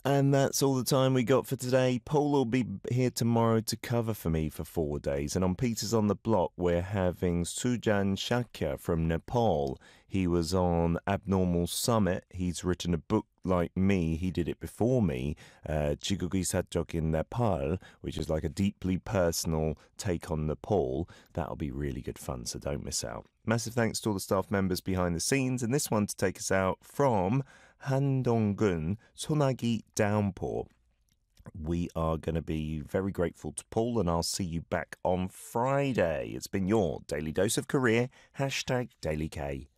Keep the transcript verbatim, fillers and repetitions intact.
And that's all the time we got for today. Paul will be here tomorrow to cover for me for four days. And on Peters on the Block, we're having Sujan Shakya from Nepal. He was on Abnormal Summit. He's written a book like me. He did it before me, uh, Chigugi Satchok in Nepal, which is like a deeply personal take on Nepal. That'll be really good fun, so don't miss out. Massive thanks to all the staff members behind the scenes. And this one to take us out from Handong-gun, Sonagi Downpour. We are going to be very grateful to Paul, and I'll see you back on Friday. It's been your Daily Dose of Korea, hashtag Daily K.